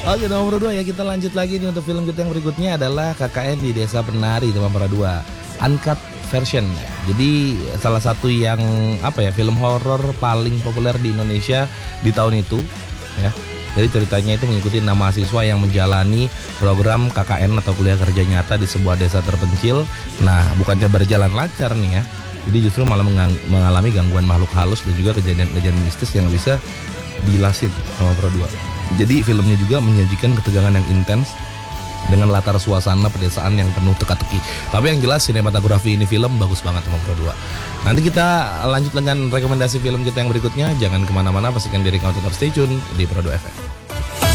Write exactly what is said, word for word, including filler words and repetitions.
Oke, nomor dua ya, kita lanjut lagi nih untuk film kita yang berikutnya adalah K K N di Desa Penari nomor dua, uncut version. Jadi salah satu yang apa ya, film horor paling populer di Indonesia di tahun itu ya. Jadi ceritanya itu mengikuti enam mahasiswa yang menjalani program K K N atau kuliah kerja nyata di sebuah desa terpencil. Nah, bukannya berjalan lancar nih ya, jadi justru malah mengalami gangguan makhluk halus dan juga kejadian-kejadian mistis yang bisa dilasin sama Pro dua. Jadi filmnya juga menyajikan ketegangan yang intens dengan latar suasana pedesaan yang penuh teka-teki. Tapi yang jelas sinematografi ini film bagus banget sama Pro dua. Nanti kita lanjut dengan rekomendasi film kita yang berikutnya. Jangan kemana-mana, pastikan diri kamu tetap stay tune di Pro dua F M.